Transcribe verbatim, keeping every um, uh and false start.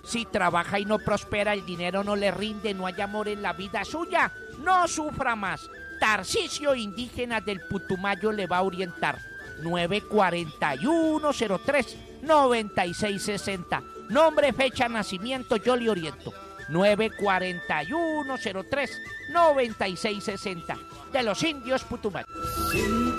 Si trabaja y no prospera, el dinero no le rinde, no hay amor en la vida suya, no sufra más. Tarcisio Indígena del Putumayo le va a orientar. nueve cuarenta y uno cero tres noventa y seis sesenta. Nombre, fecha, nacimiento, yo le oriento. nueve cuarenta y uno cero tres noventa y seis sesenta. De los indios Putumayo.